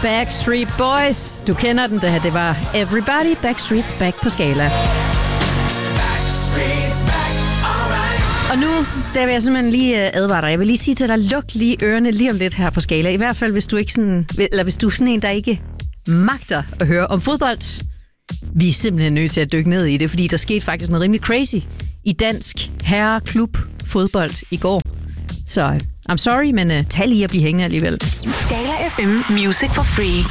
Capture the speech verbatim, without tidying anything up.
Backstreet Boys. Du kender den, det her. Det var Everybody Backstreet's Back på Skala. Og nu, der vil jeg simpelthen lige advare dig. Jeg vil lige sige til dig, luk lige ørerne lige om lidt her på Skala. I hvert fald, hvis du ikke sådan, eller hvis du er sådan en, der ikke magter at høre om fodbold. Vi er simpelthen nødt til at dykke ned i det, fordi der skete faktisk noget rimelig crazy i dansk herreklub fodbold i går. Så I'm sorry, men uh, tag lige at blive hængende alligevel. Skala F M Music for Free.